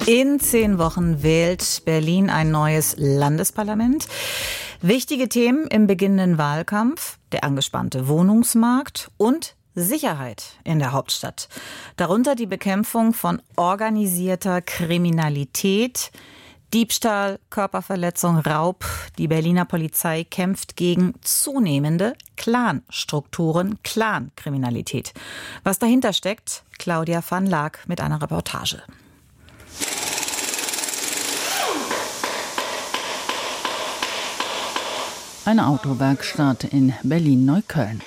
In 10 Wochen wählt Berlin ein neues Landesparlament. Wichtige Themen im beginnenden Wahlkampf: der angespannte Wohnungsmarkt und Sicherheit in der Hauptstadt. Darunter die Bekämpfung von organisierter Kriminalität, Diebstahl, Körperverletzung, Raub. Die Berliner Polizei kämpft gegen zunehmende Clanstrukturen, Clankriminalität. Was dahinter steckt, Claudia van Laak mit einer Reportage. Eine Autowerkstatt in Berlin-Neukölln.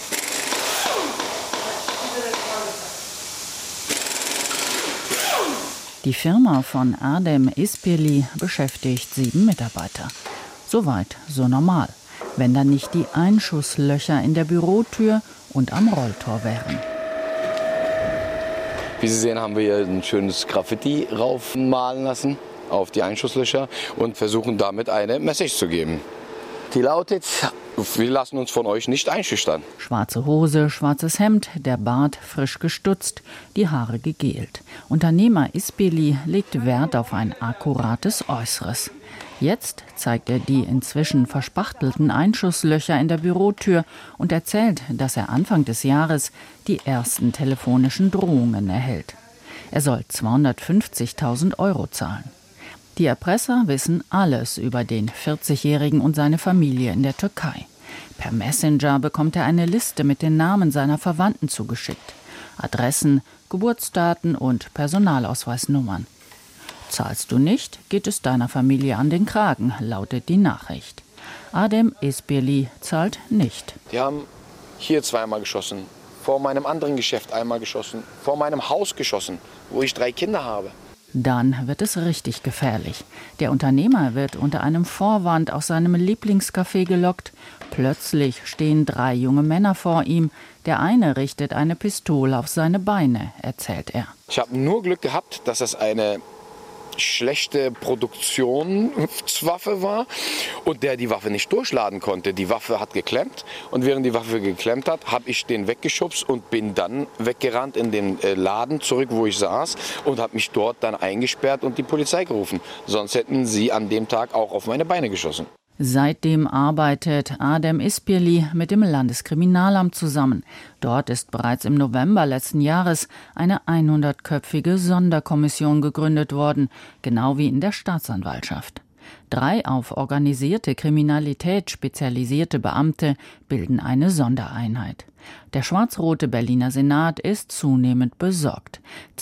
Die Firma von Adem Ispirli beschäftigt 7 Mitarbeiter. Soweit, so normal, wenn dann nicht die Einschusslöcher in der Bürotür und am Rolltor wären. Wie Sie sehen, haben wir hier ein schönes Graffiti raufmalen lassen auf die Einschusslöcher und versuchen damit eine Message zu geben. Die lautet: Wir lassen uns von euch nicht einschüchtern. Schwarze Hose, schwarzes Hemd, der Bart frisch gestutzt, die Haare gegelt. Unternehmer Ispirli legt Wert auf ein akkurates Äußeres. Jetzt zeigt er die inzwischen verspachtelten Einschusslöcher in der Bürotür und erzählt, dass er Anfang des Jahres die ersten telefonischen Drohungen erhält. Er soll 250.000 € zahlen. Die Erpresser wissen alles über den 40-Jährigen und seine Familie in der Türkei. Per Messenger bekommt er eine Liste mit den Namen seiner Verwandten zugeschickt. Adressen, Geburtsdaten und Personalausweisnummern. Zahlst du nicht, geht es deiner Familie an den Kragen, lautet die Nachricht. Adem Ispirli zahlt nicht. Die haben hier 2-mal geschossen, vor meinem anderen Geschäft einmal geschossen, vor meinem Haus geschossen, wo ich 3 Kinder habe. Dann wird es richtig gefährlich. Der Unternehmer wird unter einem Vorwand aus seinem Lieblingscafé gelockt. Plötzlich stehen 3 junge Männer vor ihm. Der eine richtet eine Pistole auf seine Beine, erzählt er. Ich habe nur Glück gehabt, dass das eine schlechte Produktionswaffe war und der die Waffe nicht durchladen konnte. Die Waffe hat geklemmt und während die Waffe geklemmt hat, habe ich den weggeschubst und bin dann weggerannt in den Laden zurück, wo ich saß und habe mich dort dann eingesperrt und die Polizei gerufen. Sonst hätten sie an dem Tag auch auf meine Beine geschossen. Seitdem arbeitet Adem Ispirli mit dem Landeskriminalamt zusammen. Dort ist bereits im November letzten Jahres eine 100-köpfige Sonderkommission gegründet worden, genau wie in der Staatsanwaltschaft. 3 auf organisierte Kriminalität spezialisierte Beamte bilden eine Sondereinheit. Der schwarz-rote Berliner Senat ist zunehmend besorgt.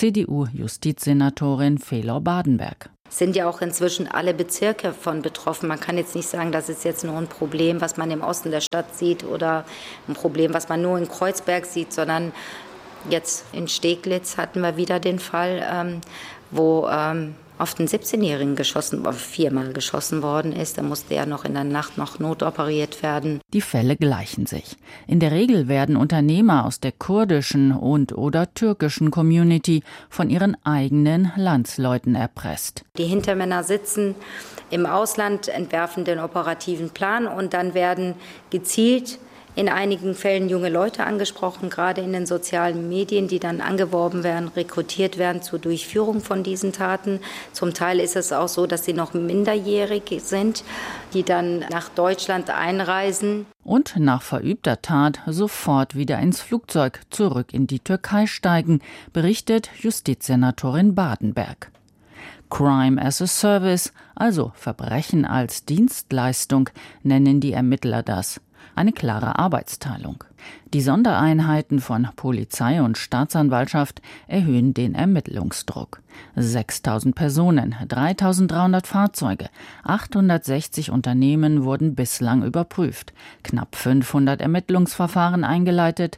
CDU-Justizsenatorin Felor Badenberg. Sind ja auch inzwischen alle Bezirke von betroffen. Man kann jetzt nicht sagen, das ist jetzt nur ein Problem, was man im Osten der Stadt sieht oder ein Problem, was man nur in Kreuzberg sieht, sondern jetzt in Steglitz hatten wir wieder den Fall, wo auf den 17-Jährigen 4-mal geschossen worden ist. Da musste er noch in der Nacht noch notoperiert werden. Die Fälle gleichen sich. In der Regel werden Unternehmer aus der kurdischen und/oder türkischen Community von ihren eigenen Landsleuten erpresst. Die Hintermänner sitzen im Ausland, entwerfen den operativen Plan und dann werden gezielt in einigen Fällen junge Leute angesprochen, gerade in den sozialen Medien, die dann angeworben werden, rekrutiert werden zur Durchführung von diesen Taten. Zum Teil ist es auch so, dass sie noch minderjährig sind, die dann nach Deutschland einreisen. Und nach verübter Tat sofort wieder ins Flugzeug zurück in die Türkei steigen, berichtet Justizsenatorin Badenberg. Crime as a Service, also Verbrechen als Dienstleistung, nennen die Ermittler das. Eine klare Arbeitsteilung. Die Sondereinheiten von Polizei und Staatsanwaltschaft erhöhen den Ermittlungsdruck. 6.000 Personen, 3.300 Fahrzeuge, 860 Unternehmen wurden bislang überprüft, knapp 500 Ermittlungsverfahren eingeleitet,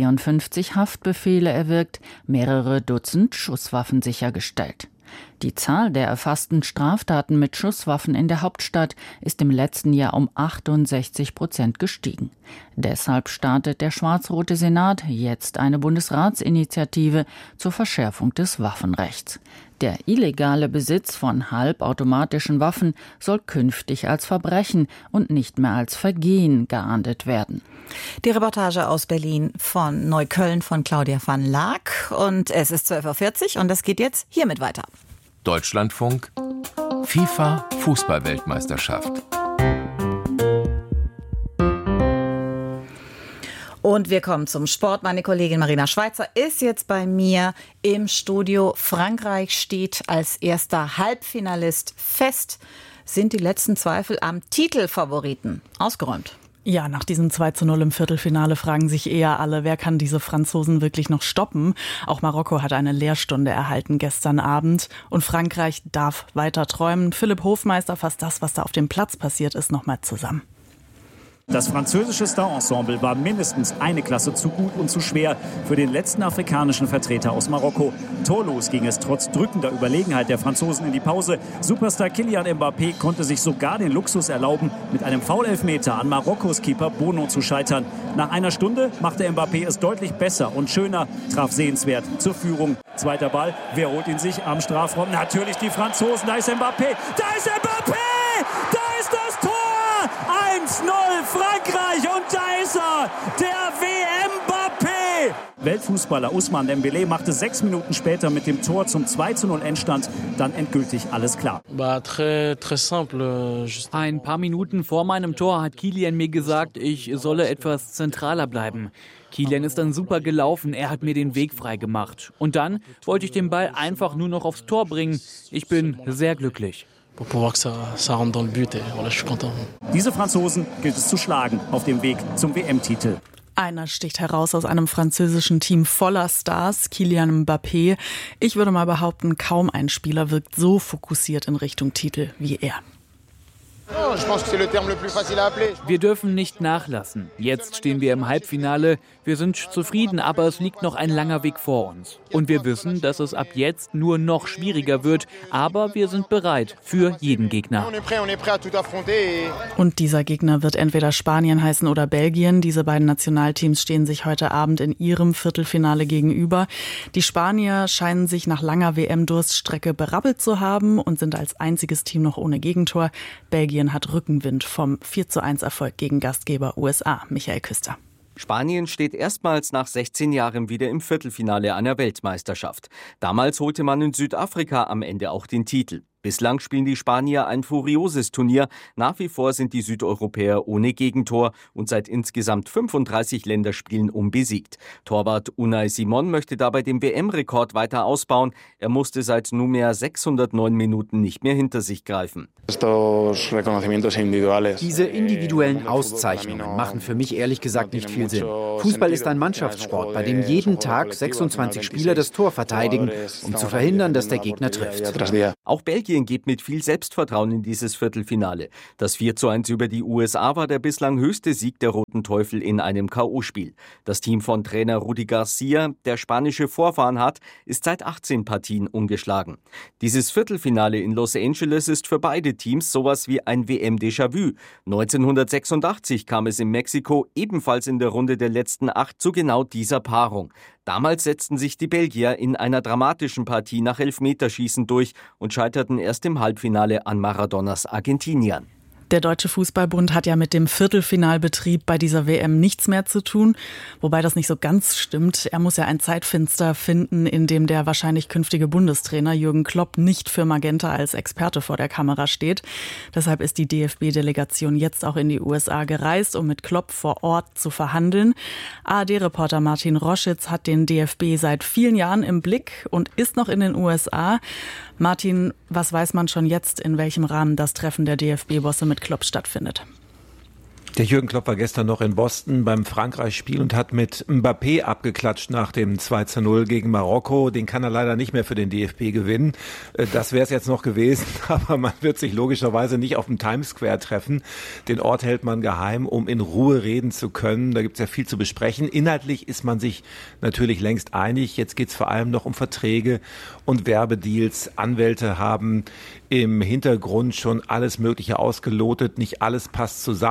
54 Haftbefehle erwirkt, mehrere Dutzend Schusswaffen sichergestellt. Die Zahl der erfassten Straftaten mit Schusswaffen in der Hauptstadt ist im letzten Jahr um 68% gestiegen. Deshalb startet der schwarz-rote Senat jetzt eine Bundesratsinitiative zur Verschärfung des Waffenrechts. Der illegale Besitz von halbautomatischen Waffen soll künftig als Verbrechen und nicht mehr als Vergehen geahndet werden. Die Reportage aus Berlin von Neukölln von Claudia van Laak. Und es ist 12:40 Uhr und das geht jetzt hiermit weiter. Deutschlandfunk FIFA Fußball-Weltmeisterschaft. Und wir kommen zum Sport. Meine Kollegin Marina Schweizer ist jetzt bei mir im Studio. Frankreich steht als erster Halbfinalist fest. Sind die letzten Zweifel am Titelfavoriten ausgeräumt? Ja, nach diesem 2:0 im Viertelfinale fragen sich eher alle, wer kann diese Franzosen wirklich noch stoppen? Auch Marokko hat eine Lehrstunde erhalten gestern Abend. Und Frankreich darf weiter träumen. Philipp Hofmeister fasst das, was da auf dem Platz passiert ist, nochmal zusammen. Das französische Star-Ensemble war mindestens eine Klasse zu gut und zu schwer für den letzten afrikanischen Vertreter aus Marokko. Torlos ging es trotz drückender Überlegenheit der Franzosen in die Pause. Superstar Kylian Mbappé konnte sich sogar den Luxus erlauben, mit einem Foul-Elfmeter an Marokkos Keeper Bono zu scheitern. Nach einer Stunde machte Mbappé es deutlich besser und schöner, traf sehenswert zur Führung. Zweiter Ball, wer holt ihn sich am Strafraum? Natürlich die Franzosen, da ist Mbappé, da ist Mbappé, da ist das Tor! 1:0 Frankreich und da ist er, der WM-Mbappé. Weltfußballer Ousmane Dembélé machte 6 Minuten später mit dem Tor zum 2:0 Endstand dann endgültig alles klar. Ein paar Minuten vor meinem Tor hat Kylian mir gesagt, ich solle etwas zentraler bleiben. Kylian ist dann super gelaufen, er hat mir den Weg frei gemacht. Und dann wollte ich den Ball einfach nur noch aufs Tor bringen. Ich bin sehr glücklich. Diese Franzosen gilt es zu schlagen auf dem Weg zum WM-Titel. Einer sticht heraus aus einem französischen Team voller Stars, Kylian Mbappé. Ich würde mal behaupten, kaum ein Spieler wirkt so fokussiert in Richtung Titel wie er. Wir dürfen nicht nachlassen. Jetzt stehen wir im Halbfinale. Wir sind zufrieden, aber es liegt noch ein langer Weg vor uns. Und wir wissen, dass es ab jetzt nur noch schwieriger wird. Aber wir sind bereit für jeden Gegner. Und dieser Gegner wird entweder Spanien heißen oder Belgien. Diese beiden Nationalteams stehen sich heute Abend in ihrem Viertelfinale gegenüber. Die Spanier scheinen sich nach langer WM-Durststrecke berappelt zu haben und sind als einziges Team noch ohne Gegentor. Belgien hat Rückenwind vom 4:1 Erfolg gegen Gastgeber USA. Michael Küster. Spanien steht erstmals nach 16 Jahren wieder im Viertelfinale einer Weltmeisterschaft. Damals holte man in Südafrika am Ende auch den Titel. Bislang spielen die Spanier ein furioses Turnier. Nach wie vor sind die Südeuropäer ohne Gegentor und seit insgesamt 35 Länderspielen unbesiegt. Torwart Unai Simon möchte dabei den WM-Rekord weiter ausbauen. Er musste seit nunmehr 609 Minuten nicht mehr hinter sich greifen. Diese individuellen Auszeichnungen machen für mich ehrlich gesagt nicht viel Sinn. Fußball ist ein Mannschaftssport, bei dem jeden Tag 26 Spieler das Tor verteidigen, um zu verhindern, dass der Gegner trifft. Auch Belgien geht mit viel Selbstvertrauen in dieses Viertelfinale. Das 4:1 über die USA war der bislang höchste Sieg der Roten Teufel in einem K.O.-Spiel. Das Team von Trainer Rudi Garcia, der spanische Vorfahren hat, ist seit 18 Partien ungeschlagen. Dieses Viertelfinale in Los Angeles ist für beide Teams sowas wie ein WM-Déjà-vu. 1986 kam es in Mexiko ebenfalls in der Runde der letzten 8 zu genau dieser Paarung. Damals setzten sich die Belgier in einer dramatischen Partie nach Elfmeterschießen durch und scheiterten erst im Halbfinale an Maradonas Argentiniern. Der Deutsche Fußballbund hat ja mit dem Viertelfinalbetrieb bei dieser WM nichts mehr zu tun, wobei das nicht so ganz stimmt. Er muss ja ein Zeitfenster finden, in dem der wahrscheinlich künftige Bundestrainer Jürgen Klopp nicht für Magenta als Experte vor der Kamera steht. Deshalb ist die DFB-Delegation jetzt auch in die USA gereist, um mit Klopp vor Ort zu verhandeln. ARD-Reporter Martin Roschitz hat den DFB seit vielen Jahren im Blick und ist noch in den USA. Martin, was weiß man schon jetzt, in welchem Rahmen das Treffen der DFB-Bosse mit Klopp stattfindet? Der Jürgen Klopp war gestern noch in Boston beim Frankreich-Spiel und hat mit Mbappé abgeklatscht nach dem 2:0 gegen Marokko. Den kann er leider nicht mehr für den DFB gewinnen. Das wäre es jetzt noch gewesen, aber man wird sich logischerweise nicht auf dem Times Square treffen. Den Ort hält man geheim, um in Ruhe reden zu können. Da gibt es ja viel zu besprechen. Inhaltlich ist man sich natürlich längst einig. Jetzt geht es vor allem noch um Verträge und Werbedeals. Anwälte haben im Hintergrund schon alles Mögliche ausgelotet. Nicht alles passt zusammen. Geplant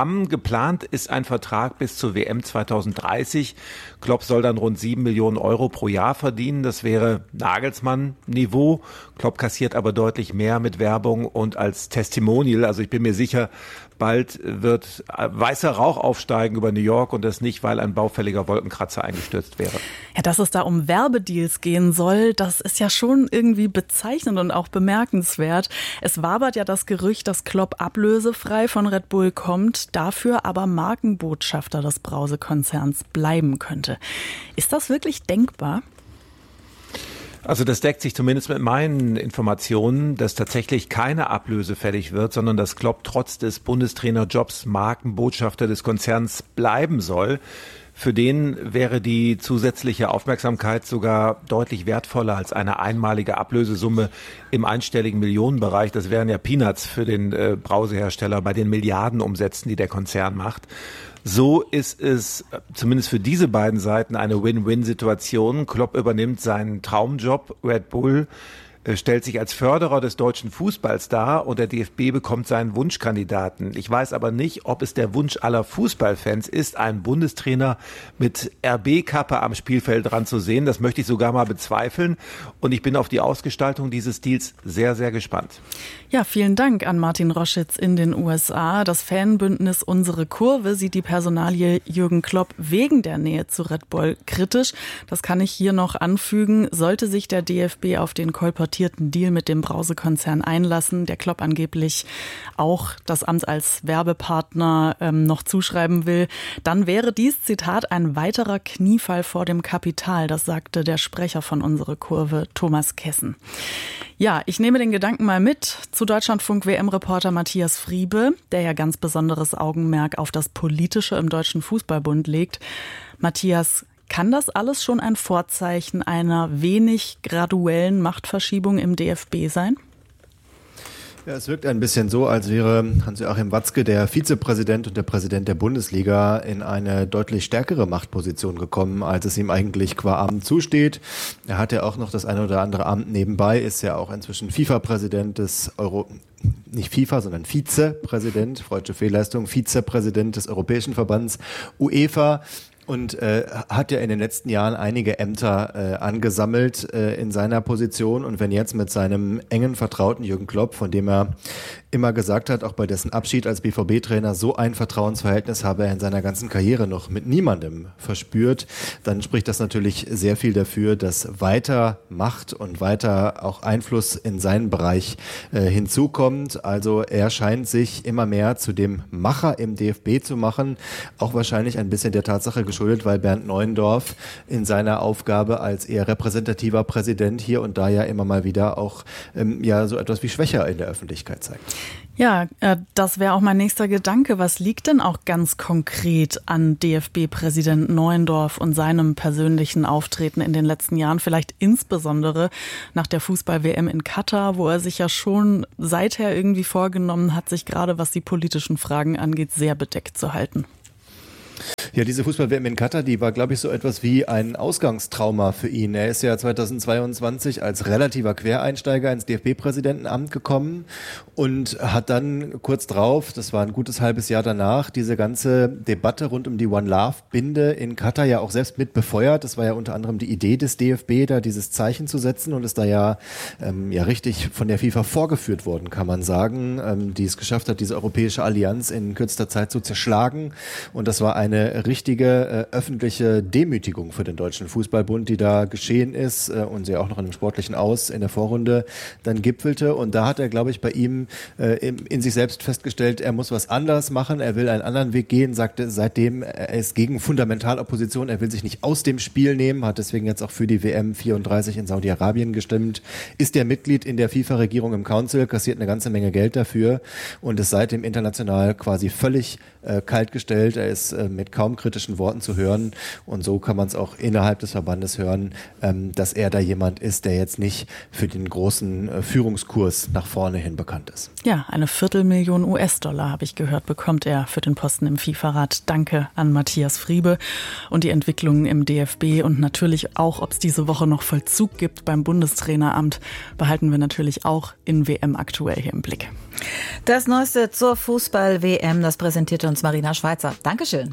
Geplant ist ein Vertrag bis zur WM 2030. Klopp soll dann rund 7 Millionen Euro pro Jahr verdienen. Das wäre Nagelsmann-Niveau. Klopp kassiert aber deutlich mehr mit Werbung und als Testimonial. Also ich bin mir sicher, bald wird weißer Rauch aufsteigen über New York und das nicht, weil ein baufälliger Wolkenkratzer eingestürzt wäre. Ja, dass es da um Werbedeals gehen soll, das ist ja schon irgendwie bezeichnend und auch bemerkenswert. Es wabert ja das Gerücht, dass Klopp ablösefrei von Red Bull kommt, dafür aber Markenbotschafter des Brause-Konzerns bleiben könnte. Ist das wirklich denkbar? Also das deckt sich zumindest mit meinen Informationen, dass tatsächlich keine Ablöse fällig wird, sondern dass Klopp trotz des Bundestrainerjobs Markenbotschafter des Konzerns bleiben soll. Für den wäre die zusätzliche Aufmerksamkeit sogar deutlich wertvoller als eine einmalige Ablösesumme im einstelligen Millionenbereich. Das wären ja Peanuts für den Brausehersteller bei den Milliardenumsätzen, die der Konzern macht. So ist es zumindest für diese beiden Seiten eine Win-Win-Situation. Klopp übernimmt seinen Traumjob, Red Bull stellt sich als Förderer des deutschen Fußballs dar und der DFB bekommt seinen Wunschkandidaten. Ich weiß aber nicht, ob es der Wunsch aller Fußballfans ist, einen Bundestrainer mit RB-Kappe am Spielfeld dran zu sehen. Das möchte ich sogar mal bezweifeln und ich bin auf die Ausgestaltung dieses Deals sehr, sehr gespannt. Ja, vielen Dank an Martin Roschitz in den USA. Das Fanbündnis Unsere Kurve sieht die Personalie Jürgen Klopp wegen der Nähe zu Red Bull kritisch. Das kann ich hier noch anfügen. Sollte sich der DFB auf den kolportierten Deal mit dem Brause-Konzern einlassen, der Klopp angeblich auch das Amt als Werbepartner noch zuschreiben will, dann wäre dies, Zitat, ein weiterer Kniefall vor dem Kapital. Das sagte der Sprecher von Unsere Kurve, Thomas Kessen. Ja, ich nehme den Gedanken mal mit zu Deutschlandfunk-WM-Reporter Matthias Friebe, der ja ganz besonderes Augenmerk auf das Politische im Deutschen Fußballbund legt. Matthias, kann das alles schon ein Vorzeichen einer wenig graduellen Machtverschiebung im DFB sein? Ja, es wirkt ein bisschen so, als wäre Hans-Joachim Watzke, der Vizepräsident und der Präsident der Bundesliga, in eine deutlich stärkere Machtposition gekommen, als es ihm eigentlich qua Amt zusteht. Er hat ja auch noch das eine oder andere Amt nebenbei, ist ja auch inzwischen FIFA-Präsident des nicht FIFA, sondern Vizepräsident, freudsche Fehlleistung, Vizepräsident des Europäischen Verbands UEFA. Und hat ja in den letzten Jahren einige Ämter angesammelt in seiner Position. Und wenn jetzt mit seinem engen Vertrauten Jürgen Klopp, von dem er immer gesagt hat, auch bei dessen Abschied als BVB-Trainer, so ein Vertrauensverhältnis habe er in seiner ganzen Karriere noch mit niemandem verspürt, dann spricht das natürlich sehr viel dafür, dass weiter Macht und weiter auch Einfluss in seinen Bereich hinzukommt. Also er scheint sich immer mehr zu dem Macher im DFB zu machen, auch wahrscheinlich ein bisschen der Tatsache geschuldet, weil Bernd Neuendorf in seiner Aufgabe als eher repräsentativer Präsident hier und da ja immer mal wieder auch so etwas wie schwächer in der Öffentlichkeit zeigt. Ja, das wäre auch mein nächster Gedanke. Was liegt denn auch ganz konkret an DFB-Präsident Neuendorf und seinem persönlichen Auftreten in den letzten Jahren? Vielleicht insbesondere nach der Fußball-WM in Katar, wo er sich ja schon seither irgendwie vorgenommen hat, sich gerade was die politischen Fragen angeht, sehr bedeckt zu halten. Ja, diese Fußball-WM in Katar, die war, glaube ich, so etwas wie ein Ausgangstrauma für ihn. Er ist ja 2022 als relativer Quereinsteiger ins DFB-Präsidentenamt gekommen und hat dann kurz drauf, das war ein gutes halbes Jahr danach, diese ganze Debatte rund um die One-Love-Binde in Katar ja auch selbst mit befeuert. Das war ja unter anderem die Idee des DFB, da dieses Zeichen zu setzen und ist da ja richtig von der FIFA vorgeführt worden, kann man sagen, die es geschafft hat, diese europäische Allianz in kürzester Zeit zu zerschlagen. Und das war eine richtige öffentliche Demütigung für den Deutschen Fußballbund, die da geschehen ist und sie auch noch in einem sportlichen Aus in der Vorrunde dann gipfelte. Und da hat er, glaube ich, bei ihm in sich selbst festgestellt, er muss was anderes machen, er will einen anderen Weg gehen, sagte seitdem, er ist gegen Fundamentalopposition, er will sich nicht aus dem Spiel nehmen, hat deswegen jetzt auch für die WM 34 in Saudi-Arabien gestimmt, ist ja Mitglied in der FIFA-Regierung im Council, kassiert eine ganze Menge Geld dafür und ist seitdem international quasi völlig kaltgestellt. Er ist mit kaum kritischen Worten zu hören und so kann man es auch innerhalb des Verbandes hören, dass er da jemand ist, der jetzt nicht für den großen Führungskurs nach vorne hin bekannt ist. Ja, eine $250.000 US-Dollar, habe ich gehört, bekommt er für den Posten im FIFA-Rat. Danke an Matthias Friebe. Und die Entwicklungen im DFB und natürlich auch, ob es diese Woche noch Vollzug gibt beim Bundestraineramt, behalten wir natürlich auch in WM aktuell hier im Blick. Das Neueste zur Fußball-WM, das präsentierte uns Marina Schweizer. Dankeschön.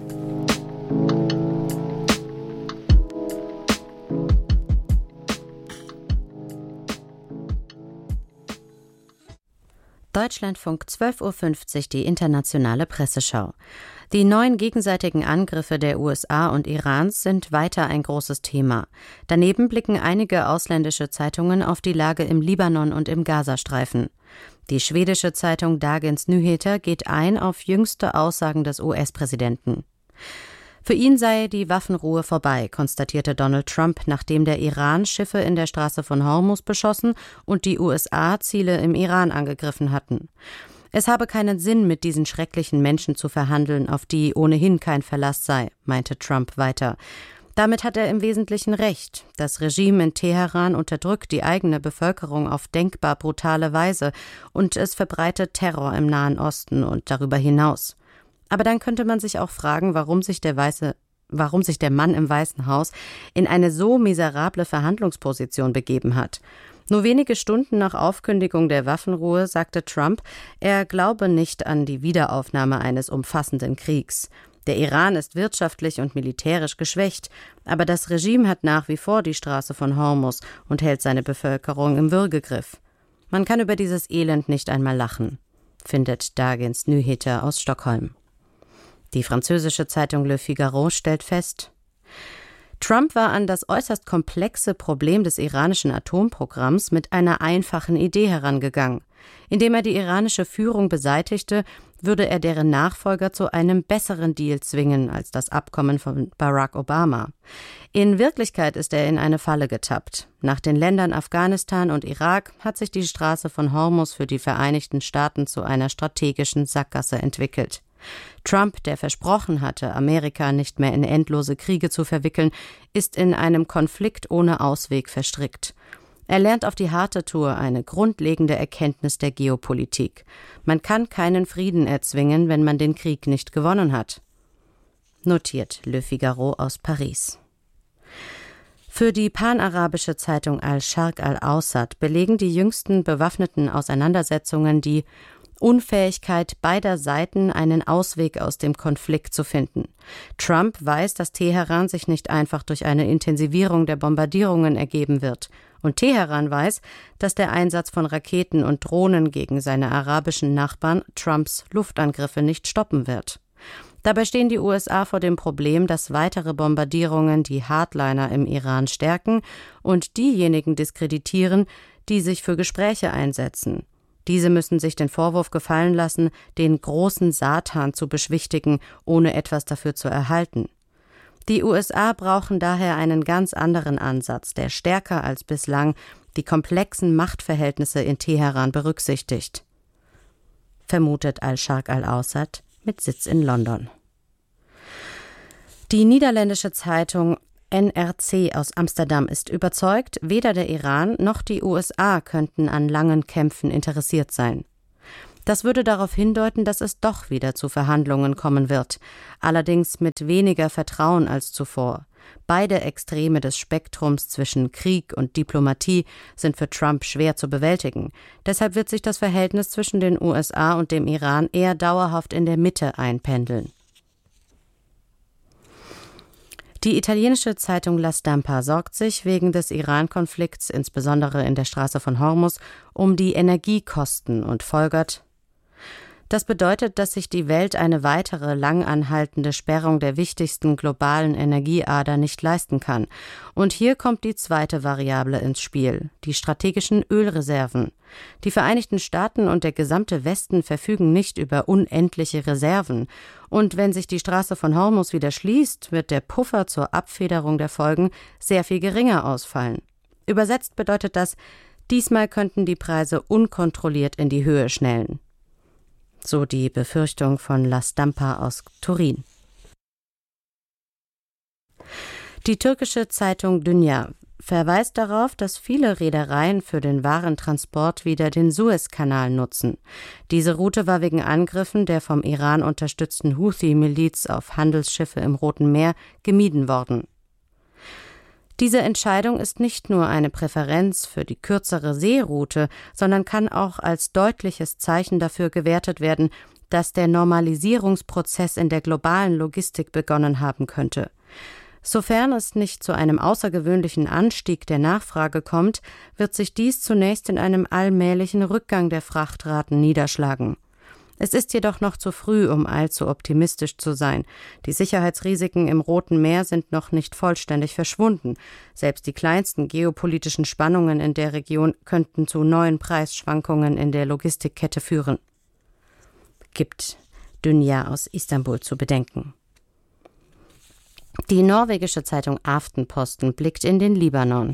Deutschlandfunk 12.50 Uhr, die internationale Presseschau. Die neuen gegenseitigen Angriffe der USA und Irans sind weiter ein großes Thema. Daneben blicken einige ausländische Zeitungen auf die Lage im Libanon und im Gazastreifen. Die schwedische Zeitung Dagens Nyheter geht ein auf jüngste Aussagen des US-Präsidenten. Für ihn sei die Waffenruhe vorbei, konstatierte Donald Trump, nachdem der Iran Schiffe in der Straße von Hormuz beschossen und die USA Ziele im Iran angegriffen hatten. Es habe keinen Sinn, mit diesen schrecklichen Menschen zu verhandeln, auf die ohnehin kein Verlass sei, meinte Trump weiter. Damit hat er im Wesentlichen recht. Das Regime in Teheran unterdrückt die eigene Bevölkerung auf denkbar brutale Weise und es verbreitet Terror im Nahen Osten und darüber hinaus. Aber dann könnte man sich auch fragen, warum sich der Mann im Weißen Haus in eine so miserable Verhandlungsposition begeben hat. Nur wenige Stunden nach Aufkündigung der Waffenruhe sagte Trump, er glaube nicht an die Wiederaufnahme eines umfassenden Kriegs. Der Iran ist wirtschaftlich und militärisch geschwächt, aber das Regime hat nach wie vor die Straße von Hormuz und hält seine Bevölkerung im Würgegriff. Man kann über dieses Elend nicht einmal lachen, findet Dagens Nyheter aus Stockholm. Die französische Zeitung Le Figaro stellt fest, Trump war an das äußerst komplexe Problem des iranischen Atomprogramms mit einer einfachen Idee herangegangen. Indem er die iranische Führung beseitigte, würde er deren Nachfolger zu einem besseren Deal zwingen als das Abkommen von Barack Obama. In Wirklichkeit ist er in eine Falle getappt. Nach den Ländern Afghanistan und Irak hat sich die Straße von Hormuz für die Vereinigten Staaten zu einer strategischen Sackgasse entwickelt. Trump, der versprochen hatte, Amerika nicht mehr in endlose Kriege zu verwickeln, ist in einem Konflikt ohne Ausweg verstrickt. Er lernt auf die harte Tour eine grundlegende Erkenntnis der Geopolitik. Man kann keinen Frieden erzwingen, wenn man den Krieg nicht gewonnen hat. Notiert Le Figaro aus Paris. Für die panarabische Zeitung Al-Sharq al-Awsat belegen die jüngsten bewaffneten Auseinandersetzungen die Unfähigkeit beider Seiten, einen Ausweg aus dem Konflikt zu finden. Trump weiß, dass Teheran sich nicht einfach durch eine Intensivierung der Bombardierungen ergeben wird. Und Teheran weiß, dass der Einsatz von Raketen und Drohnen gegen seine arabischen Nachbarn Trumps Luftangriffe nicht stoppen wird. Dabei stehen die USA vor dem Problem, dass weitere Bombardierungen die Hardliner im Iran stärken und diejenigen diskreditieren, die sich für Gespräche einsetzen. Diese müssen sich den Vorwurf gefallen lassen, den großen Satan zu beschwichtigen, ohne etwas dafür zu erhalten. Die USA brauchen daher einen ganz anderen Ansatz, der stärker als bislang die komplexen Machtverhältnisse in Teheran berücksichtigt. Vermutet Al-Sharq al-Awsat mit Sitz in London. Die niederländische Zeitung NRC aus Amsterdam ist überzeugt, weder der Iran noch die USA könnten an langen Kämpfen interessiert sein. Das würde darauf hindeuten, dass es doch wieder zu Verhandlungen kommen wird, allerdings mit weniger Vertrauen als zuvor. Beide Extreme des Spektrums zwischen Krieg und Diplomatie sind für Trump schwer zu bewältigen. Deshalb wird sich das Verhältnis zwischen den USA und dem Iran eher dauerhaft in der Mitte einpendeln. Die italienische Zeitung La Stampa sorgt sich wegen des Iran-Konflikts, insbesondere in der Straße von Hormuz, um die Energiekosten und folgert: Das bedeutet, dass sich die Welt eine weitere langanhaltende Sperrung der wichtigsten globalen Energieader nicht leisten kann. Und hier kommt die zweite Variable ins Spiel, die strategischen Ölreserven. Die Vereinigten Staaten und der gesamte Westen verfügen nicht über unendliche Reserven. Und wenn sich die Straße von Hormuz wieder schließt, wird der Puffer zur Abfederung der Folgen sehr viel geringer ausfallen. Übersetzt bedeutet das, diesmal könnten die Preise unkontrolliert in die Höhe schnellen. So die Befürchtung von La Stampa aus Turin. Die türkische Zeitung Dünya verweist darauf, dass viele Reedereien für den Warentransport wieder den Suezkanal nutzen. Diese Route war wegen Angriffen der vom Iran unterstützten Houthi-Miliz auf Handelsschiffe im Roten Meer gemieden worden. Diese Entscheidung ist nicht nur eine Präferenz für die kürzere Seeroute, sondern kann auch als deutliches Zeichen dafür gewertet werden, dass der Normalisierungsprozess in der globalen Logistik begonnen haben könnte. Sofern es nicht zu einem außergewöhnlichen Anstieg der Nachfrage kommt, wird sich dies zunächst in einem allmählichen Rückgang der Frachtraten niederschlagen. Es ist jedoch noch zu früh, um allzu optimistisch zu sein. Die Sicherheitsrisiken im Roten Meer sind noch nicht vollständig verschwunden. Selbst die kleinsten geopolitischen Spannungen in der Region könnten zu neuen Preisschwankungen in der Logistikkette führen. Gibt Dünya aus Istanbul zu bedenken. Die norwegische Zeitung Aftenposten blickt in den Libanon.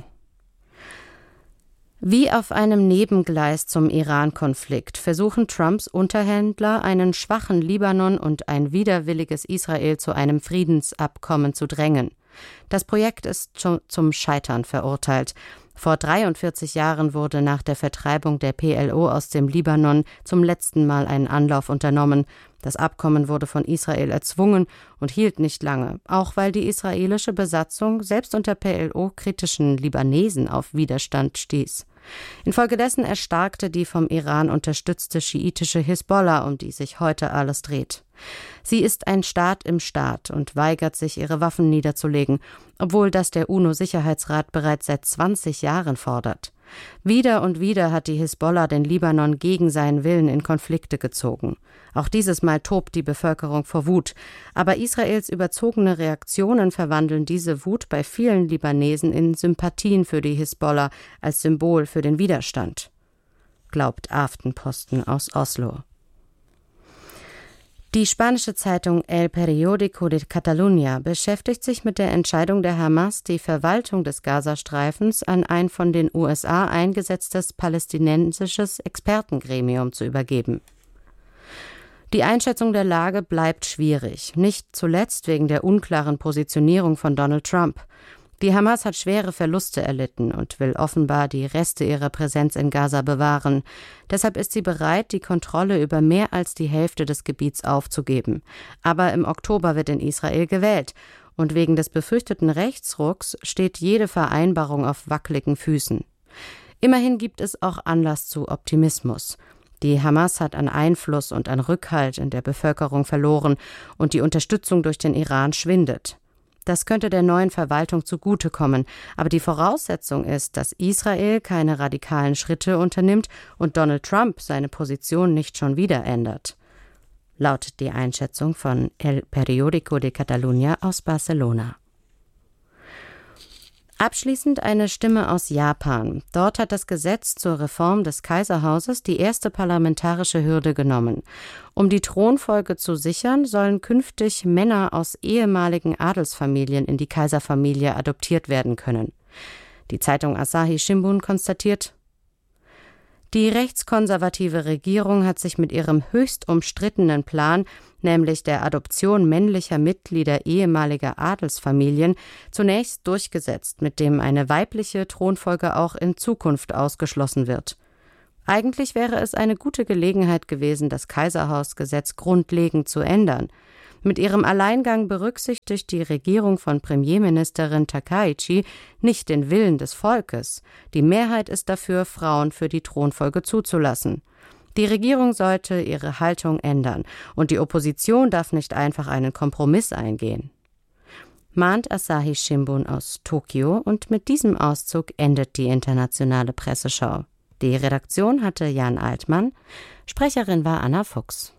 Wie auf einem Nebengleis zum Iran-Konflikt versuchen Trumps Unterhändler, einen schwachen Libanon und ein widerwilliges Israel zu einem Friedensabkommen zu drängen. Das Projekt ist zum Scheitern verurteilt. Vor 43 Jahren wurde nach der Vertreibung der PLO aus dem Libanon zum letzten Mal ein Anlauf unternommen. Das Abkommen wurde von Israel erzwungen und hielt nicht lange, auch weil die israelische Besatzung selbst unter PLO-kritischen Libanesen auf Widerstand stieß. Infolgedessen erstarkte die vom Iran unterstützte schiitische Hisbollah, um die sich heute alles dreht. Sie ist ein Staat im Staat und weigert sich, ihre Waffen niederzulegen, obwohl das der UNO-Sicherheitsrat bereits seit 20 Jahren fordert. Wieder und wieder hat die Hisbollah den Libanon gegen seinen Willen in Konflikte gezogen. Auch dieses Mal tobt die Bevölkerung vor Wut. Aber Israels überzogene Reaktionen verwandeln diese Wut bei vielen Libanesen in Sympathien für die Hisbollah als Symbol für den Widerstand. Glaubt Aftenposten aus Oslo. Die spanische Zeitung El Periódico de Catalunya beschäftigt sich mit der Entscheidung der Hamas, die Verwaltung des Gazastreifens an ein von den USA eingesetztes palästinensisches Expertengremium zu übergeben. Die Einschätzung der Lage bleibt schwierig, nicht zuletzt wegen der unklaren Positionierung von Donald Trump. Die Hamas hat schwere Verluste erlitten und will offenbar die Reste ihrer Präsenz in Gaza bewahren. Deshalb ist sie bereit, die Kontrolle über mehr als die Hälfte des Gebiets aufzugeben. Aber im Oktober wird in Israel gewählt. Und wegen des befürchteten Rechtsrucks steht jede Vereinbarung auf wackeligen Füßen. Immerhin gibt es auch Anlass zu Optimismus. Die Hamas hat an Einfluss und an Rückhalt in der Bevölkerung verloren und die Unterstützung durch den Iran schwindet. Das könnte der neuen Verwaltung zugutekommen, aber die Voraussetzung ist, dass Israel keine radikalen Schritte unternimmt und Donald Trump seine Position nicht schon wieder ändert. Lautet die Einschätzung von El Periódico de Catalunya aus Barcelona. Abschließend eine Stimme aus Japan. Dort hat das Gesetz zur Reform des Kaiserhauses die erste parlamentarische Hürde genommen. Um die Thronfolge zu sichern, sollen künftig Männer aus ehemaligen Adelsfamilien in die Kaiserfamilie adoptiert werden können. Die Zeitung Asahi Shimbun konstatiert: Die rechtskonservative Regierung hat sich mit ihrem höchst umstrittenen Plan, nämlich der Adoption männlicher Mitglieder ehemaliger Adelsfamilien, zunächst durchgesetzt, mit dem eine weibliche Thronfolge auch in Zukunft ausgeschlossen wird. Eigentlich wäre es eine gute Gelegenheit gewesen, das Kaiserhausgesetz grundlegend zu ändern. Mit ihrem Alleingang berücksichtigt die Regierung von Premierministerin Takaichi nicht den Willen des Volkes. Die Mehrheit ist dafür, Frauen für die Thronfolge zuzulassen. Die Regierung sollte ihre Haltung ändern und die Opposition darf nicht einfach einen Kompromiss eingehen. Mahnt Asahi Shimbun aus Tokio, und mit diesem Auszug endet die internationale Presseschau. Die Redaktion hatte Jan Altmann, Sprecherin war Anna Fuchs.